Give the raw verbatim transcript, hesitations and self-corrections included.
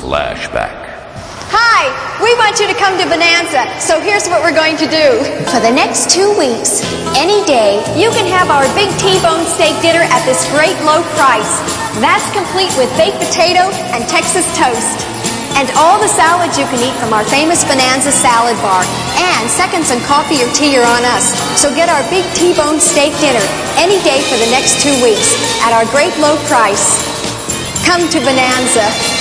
Flashback. Hi, we want you to come to Bonanza, so here's what we're going to do. For the next two weeks, any day, you can have our big T-bone steak dinner at this great low price. That's complete with baked potato and Texas toast. And all the salads you can eat from our famous Bonanza salad bar. And seconds on coffee or tea are on us. So get our big T-bone steak dinner any day for the next two weeks at our great low price. Come to Bonanza.